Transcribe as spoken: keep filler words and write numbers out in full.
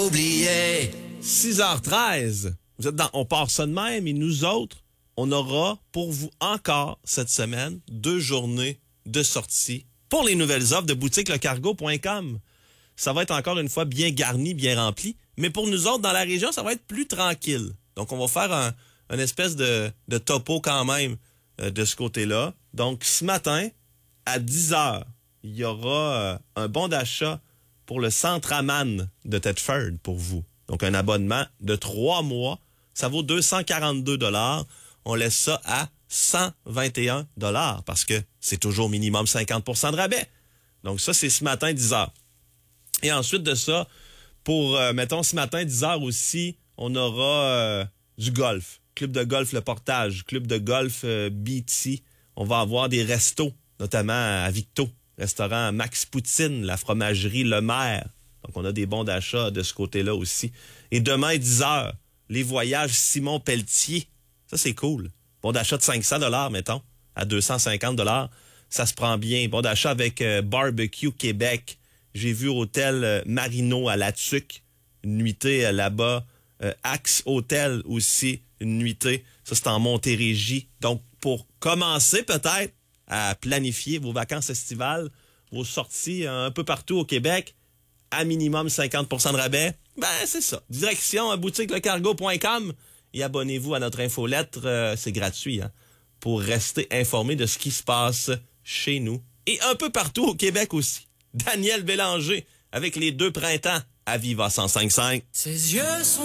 Oublié. six heures treize. Vous êtes dans On part ça de même et nous autres, on aura pour vous encore cette semaine deux journées de sortie pour les nouvelles offres de boutique le cargo point com. Ça va être encore une fois bien garni, bien rempli, mais pour nous autres dans la région, ça va être plus tranquille. Donc on va faire un, un espèce de, de topo quand même euh, de ce côté-là. Donc ce matin, à dix heures, il y aura euh, un bon d'achat pour le Centre Aman de Thetford pour vous. Donc, un abonnement de trois mois. Ça vaut deux cent quarante-deux dollars. On laisse ça à cent vingt et un dollars parce que c'est toujours minimum cinquante pour cent de rabais. Donc, ça, c'est ce matin, dix heures. Et ensuite de ça, pour, euh, mettons, ce matin, dix heures aussi, on aura euh, du golf. Club de golf Le Portage, club de golf euh, B T. On va avoir des restos, notamment à Victo. Restaurant Max Poutine, la fromagerie Le Maire. Donc, on a des bons d'achat de ce côté-là aussi. Et demain, dix heures, les voyages Simon Pelletier. Ça, c'est cool. Bon d'achat de cinq cents dollars, mettons, à deux cent cinquante dollars. Ça se prend bien. Bon d'achat avec euh, Barbecue Québec. J'ai vu Hôtel euh, Marino à La Tuque. Une nuitée euh, là-bas. Euh, Axe Hôtel aussi, une nuitée. Ça, c'est en Montérégie. Donc, pour commencer peut-être à planifier vos vacances estivales, vos sorties un peu partout au Québec, à minimum cinquante pour cent de rabais, ben c'est ça. Direction à boutique le cargo point com et abonnez-vous à notre infolettre, euh, c'est gratuit, hein, pour rester informé de ce qui se passe chez nous et un peu partout au Québec aussi. Daniel Bélanger avec les deux printemps à Viva cent cinq virgule cinq. Ses yeux sont